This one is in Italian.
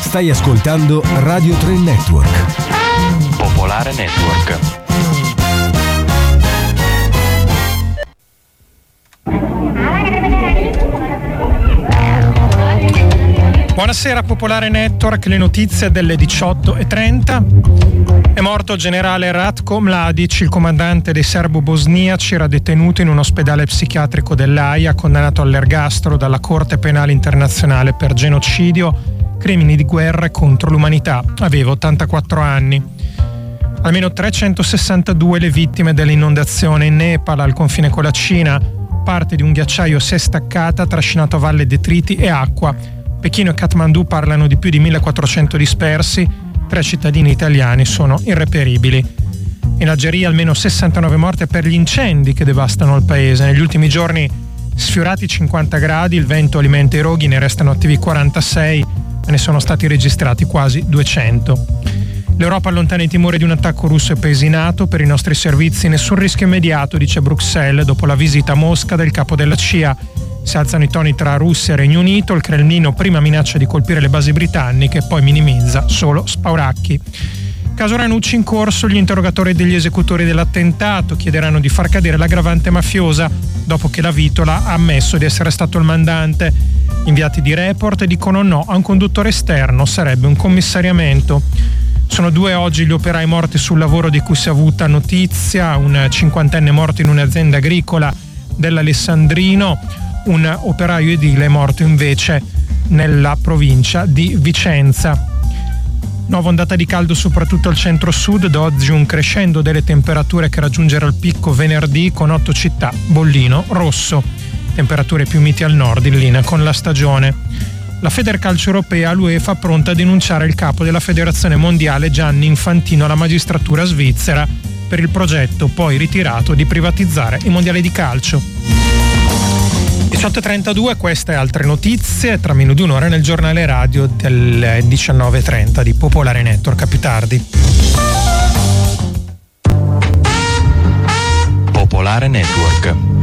Stai ascoltando Radio 3 Network. Popolare Network. Buonasera Popolare Network, le notizie delle 18:30. È morto il generale Ratko Mladic, il comandante dei serbo-bosniaci, era detenuto in un ospedale psichiatrico dell'Aia, condannato all'ergastolo dalla Corte Penale Internazionale per genocidio, crimini di guerra e contro l'umanità. Aveva 84 anni. Almeno 362 le vittime dell'inondazione in Nepal, al confine con la Cina. Parte di un ghiacciaio si è staccata, trascinato a valle detriti e acqua. Pechino e Kathmandu parlano di più di 1400 dispersi. 3 cittadini italiani sono irreperibili. In Algeria almeno 69 morte per gli incendi che devastano il paese. Negli ultimi giorni sfiorati 50 gradi, il vento alimenta i roghi, ne restano attivi 46 e ne sono stati registrati quasi 200. L'Europa allontana i timori di un attacco russo ai paesi NATO. Per i nostri servizi nessun rischio immediato, dice Bruxelles dopo la visita a Mosca del capo della CIA. Si alzano i toni tra Russia e Regno Unito, il Cremlino prima minaccia di colpire le basi britanniche, poi minimizza solo spauracchi. Caso Ranucci in corso, gli interrogatori degli esecutori dell'attentato chiederanno di far cadere l'aggravante mafiosa dopo che la Vitola ha ammesso di essere stato il mandante. Inviati di Report dicono no a un conduttore esterno, sarebbe un commissariamento. Sono 2 oggi gli operai morti sul lavoro di cui si è avuta notizia, un 50enne morto in un'azienda agricola dell'Alessandrino. Un operaio edile è morto invece nella provincia di Vicenza. Nuova ondata di caldo soprattutto al centro-sud, da oggi un crescendo delle temperature che raggiungerà il picco venerdì con 8 città bollino rosso. Temperature più miti al nord in linea con la stagione. La Federcalcio europea, l'UEFA, pronta a denunciare il capo della Federazione Mondiale Gianni Infantino alla magistratura svizzera per il progetto poi ritirato di privatizzare i mondiali di calcio. 18:32, queste e altre notizie tra meno di un'ora nel giornale radio del 19:30 di Popolare Network. A più tardi. Popolare Network.